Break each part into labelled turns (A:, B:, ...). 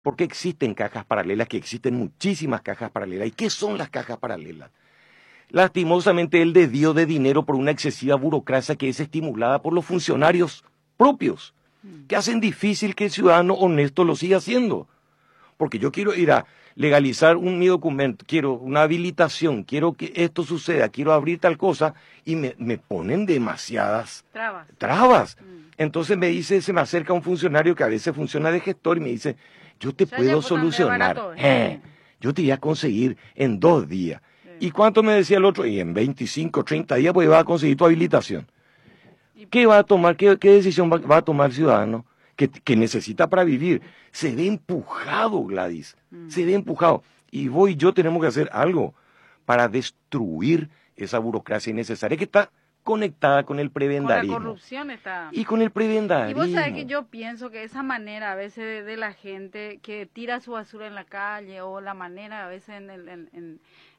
A: ¿Por qué existen cajas paralelas? Que existen muchísimas cajas paralelas. ¿Y qué son las cajas paralelas? Lastimosamente él desvío de dinero por una excesiva burocracia que es estimulada por los funcionarios propios, que hacen difícil que el ciudadano honesto lo siga haciendo. Porque yo quiero ir a legalizar mi documento, quiero una habilitación, quiero que esto suceda, quiero abrir tal cosa, y me ponen demasiadas trabas. Entonces se me acerca un funcionario que a veces funciona de gestor y me dice, yo te puedo solucionar, yo te voy a conseguir en 2 días. ¿Y cuánto me decía el otro? Y en 25, 30 días pues vas a conseguir tu habilitación. ¿Qué va a tomar, qué decisión va a tomar el ciudadano que necesita para vivir? Se ve empujado, Gladys, se ve empujado. Y yo tenemos que hacer algo para destruir esa burocracia innecesaria que está conectada con el prebendarismo.
B: Con la corrupción está.
A: Y con el prebendarismo.
B: Y vos sabés que yo pienso que esa manera a veces de la gente que tira su basura en la calle, o la manera a veces en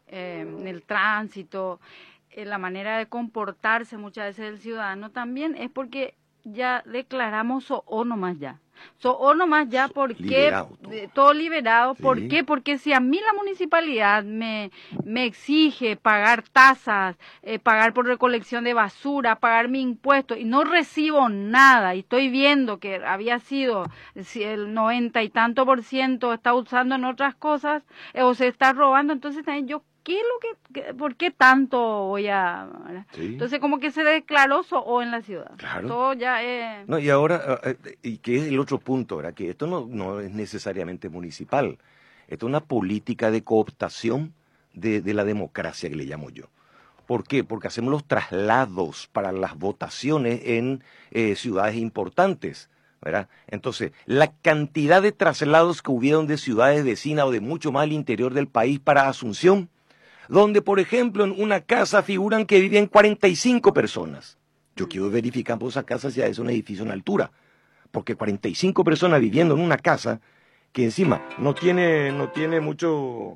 B: el tránsito, la manera de comportarse muchas veces del ciudadano también es porque ya declaramos o nomás ya. O nomás ya, porque todo liberado.
A: Sí.
B: ¿Por qué? Porque si a mí la municipalidad me exige pagar tasas, pagar por recolección de basura, pagar mi impuesto, y no recibo nada, y estoy viendo que había sido si el 90 y tanto % está usando en otras cosas, o se está robando, entonces también yo, ¿por qué tanto voy a...?
A: Sí.
B: Entonces como que se declaró o en la ciudad.
A: Claro.
B: Todo ya es...
A: No, y ahora, y que es el otro punto, ¿verdad? Que esto no es necesariamente municipal. Esto es una política de cooptación de la democracia, que le llamo yo. ¿Por qué? Porque hacemos los traslados para las votaciones en ciudades importantes, ¿verdad? Entonces, la cantidad de traslados que hubieron de ciudades vecinas o de mucho más al interior del país para Asunción, donde, por ejemplo, en una casa figuran que viven 45 personas. Yo quiero verificar por esa casa si es un edificio en altura, porque 45 personas viviendo en una casa que encima no tiene mucho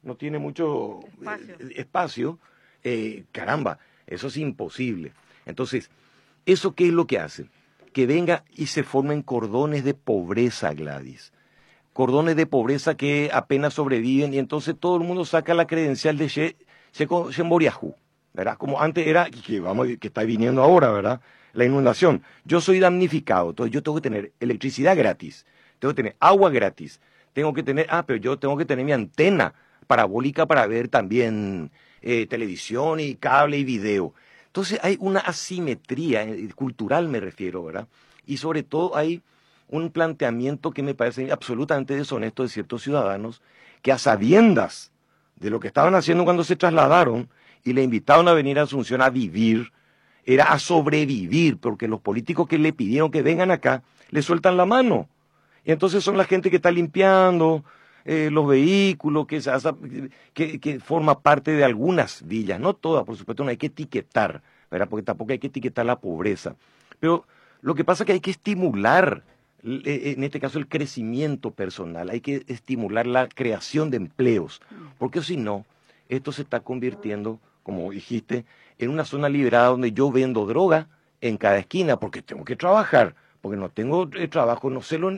A: espacio, caramba, eso es imposible. Entonces, ¿eso qué es lo que hace? Que venga y se formen cordones de pobreza, Gladys. Cordones de pobreza que apenas sobreviven, y entonces todo el mundo saca la credencial de Shemboriajú, ¿verdad? Como antes era, que está viniendo ahora, ¿verdad? La inundación. Yo soy damnificado, entonces yo tengo que tener electricidad gratis, tengo que tener agua gratis, pero yo tengo que tener mi antena parabólica para ver también televisión y cable y video. Entonces hay una asimetría cultural, me refiero, ¿verdad? Y sobre todo hay un planteamiento que me parece absolutamente deshonesto de ciertos ciudadanos que, a sabiendas de lo que estaban haciendo cuando se trasladaron y le invitaron a venir a Asunción a vivir, era a sobrevivir, porque los políticos que le pidieron que vengan acá le sueltan la mano. Y entonces son la gente que está limpiando los vehículos, que forma parte de algunas villas, no todas, por supuesto, no hay que etiquetar, ¿verdad? Porque tampoco hay que etiquetar la pobreza. Pero lo que pasa es que hay que estimular, en este caso, el crecimiento personal, hay que estimular la creación de empleos, porque si no, esto se está convirtiendo, como dijiste, en una zona liberada donde yo vendo droga en cada esquina, porque tengo que trabajar, porque no tengo trabajo,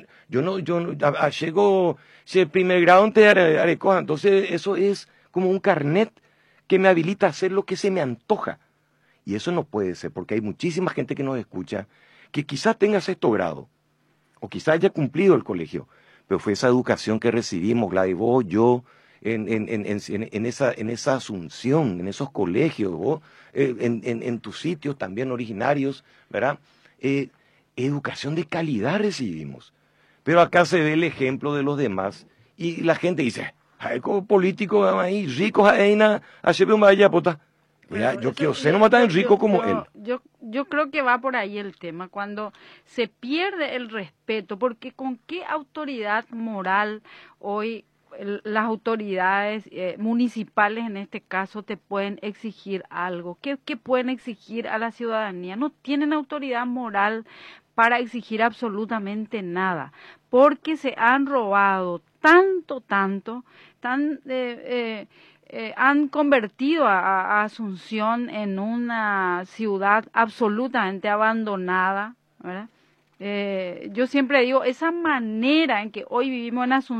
A: llego, si el primer grado en Arecoa, entonces eso es como un carnet que me habilita a hacer lo que se me antoja, y eso no puede ser, porque hay muchísima gente que nos escucha, que quizás tenga 6º grado, o quizás haya cumplido el colegio, pero fue esa educación que recibimos, Gladys, vos, yo, en esa Asunción, en esos colegios, vos, en tus sitios también originarios, ¿verdad? Educación de calidad recibimos. Pero acá se ve el ejemplo de los demás y la gente dice, hay como políticos ahí, ricos ahí, yo quiero ser no tan rico como él.
B: Yo creo que va por ahí el tema, cuando se pierde el respeto, porque ¿con qué autoridad moral hoy las autoridades municipales en este caso te pueden exigir algo? ¿Qué pueden exigir a la ciudadanía? No tienen autoridad moral para exigir absolutamente nada, porque se han robado tanto, han convertido a Asunción en una ciudad absolutamente abandonada, ¿verdad? Yo siempre digo, esa manera en que hoy vivimos en Asunción